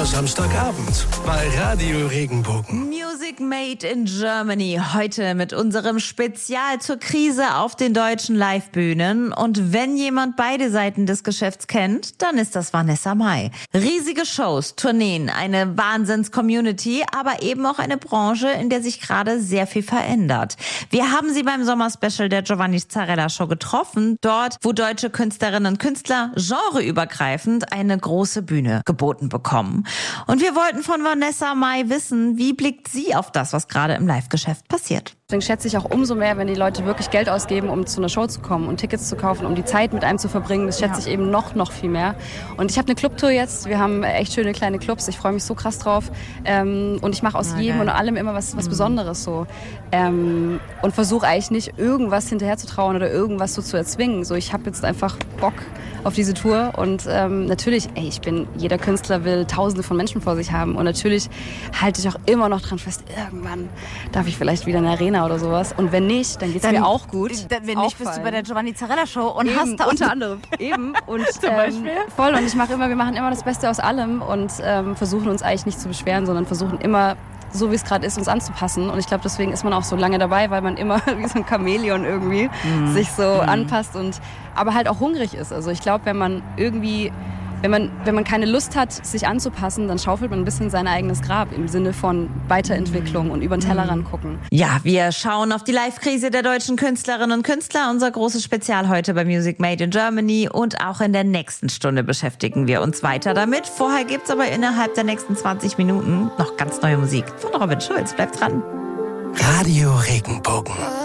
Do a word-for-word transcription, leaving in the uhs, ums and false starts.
Jeder Samstagabend bei Radio Regenbogen. Music Made in Germany. Heute mit unserem Spezial zur Krise auf den deutschen Livebühnen. Und wenn jemand beide Seiten des Geschäfts kennt, dann ist das Vanessa Mai. Riesige Shows, Tourneen, eine Wahnsinns-Community, aber eben auch eine Branche, in der sich gerade sehr viel verändert. Wir haben sie beim Sommerspecial der Giovanni Zarella Show getroffen. Dort, wo deutsche Künstlerinnen und Künstler genreübergreifend eine große Bühne geboten bekommen. Und wir wollten von Vanessa Mai wissen, wie blickt sie auf das, was gerade im Live-Geschäft passiert. Deswegen schätze ich auch umso mehr, wenn die Leute wirklich Geld ausgeben, um zu einer Show zu kommen und Tickets zu kaufen, um die Zeit mit einem zu verbringen. Das schätze ja. ich eben noch, noch viel mehr. Und ich habe eine Clubtour jetzt. Wir haben echt schöne kleine Clubs. Ich freue mich so krass drauf. Ähm, und ich mache aus ja, jedem geil. und allem immer was, was mhm. Besonderes so. Ähm, und versuche eigentlich nicht, irgendwas hinterher zu trauen oder irgendwas so zu erzwingen. So, ich habe jetzt einfach Bock auf diese Tour. Und ähm, natürlich, ey, ich bin, jeder Künstler will Tausende von Menschen vor sich haben. Und natürlich halte ich auch immer noch dran fest, irgendwann darf ich vielleicht wieder in eine Arena oder sowas. Und wenn nicht, dann geht's dann, mir auch gut. Wenn nicht, bist du bei der Giovanni Zarella Show und eben, hast da unter anderem. Eben. Und ähm, voll. Und ich mache immer, wir machen immer das Beste aus allem und ähm, versuchen uns eigentlich nicht zu beschweren, sondern versuchen immer, so wie es gerade ist, uns anzupassen. Und ich glaube, deswegen ist man auch so lange dabei, weil man immer wie so ein Chamäleon irgendwie mhm. sich so mhm. anpasst und aber halt auch hungrig ist. Also ich glaube, wenn man irgendwie Wenn man, wenn man keine Lust hat, sich anzupassen, dann schaufelt man ein bisschen sein eigenes Grab im Sinne von Weiterentwicklung und über den Tellerrand gucken. Ja, wir schauen auf die Live-Krise der deutschen Künstlerinnen und Künstler. Unser großes Spezial heute bei Music Made in Germany. Und auch in der nächsten Stunde beschäftigen wir uns weiter damit. Vorher gibt's aber innerhalb der nächsten zwanzig Minuten noch ganz neue Musik von Robin Schulz. Bleibt dran. Radio Regenbogen.